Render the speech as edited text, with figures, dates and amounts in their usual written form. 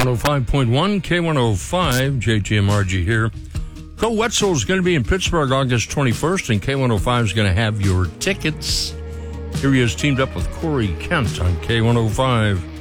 105.1, K105, JTMRG here. Co Wetzel is going to be in Pittsburgh August 21st, and K105 is going to have your tickets. Here he is teamed up with Corey Kent on K105.